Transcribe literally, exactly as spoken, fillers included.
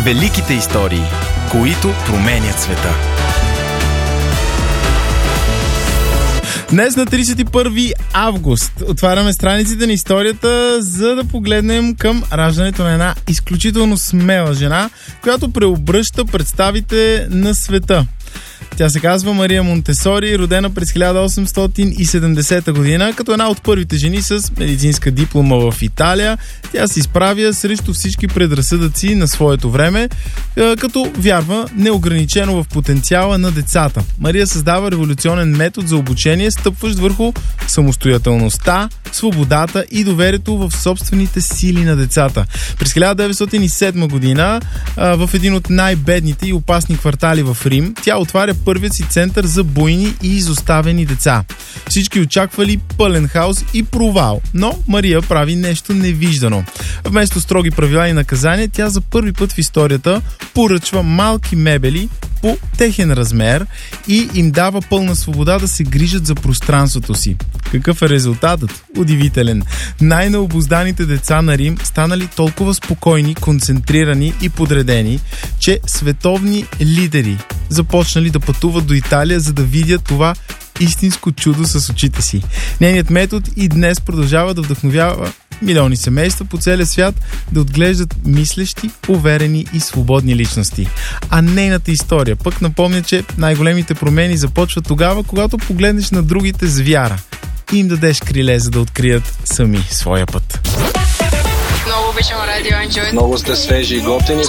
Великите истории, които променят света. Днес на тридесет и първи август отваряме страниците на историята, за да погледнем към раждането на една изключително смела жена, която преобръща представите на света. Тя се казва Мария Монтесори, родена през хиляда осемстотин и седемдесета година, като една от първите жени с медицинска диплома в Италия. Тя се изправя срещу всички предразсъдъци на своето време, като вярва неограничено в потенциала на децата. Мария създава революционен метод за обучение, стъпващ върху самостоятелността, свободата и доверието в собствените сили на децата. През хиляда деветстотин и седма година в един от най-бедните и опасни квартали в Рим, тя отваря първият си център за буйни и изоставени деца. Всички очаквали пълен хаос и провал, но Мария прави нещо невиждано. Вместо строги правила и наказания, тя за първи път в историята поръчва малки мебели по техен размер и им дава пълна свобода да се грижат за пространството си. Какъв е резултатът? Удивителен. Най-необузданите деца на Рим станали толкова спокойни, концентрирани и подредени, че световни лидери започнали да пътуват до Италия, за да видят това истинско чудо с очите си. Нейният метод и днес продължава да вдъхновява милиони семейства по целия свят да отглеждат мислещи, уверени и свободни личности. А нейната история пък напомня, че най-големите промени започват тогава, когато погледнеш на другите с вяра и им дадеш криле, за да открият сами своя път. Много обичам Радио Enjoy. Много сте свежи и готини.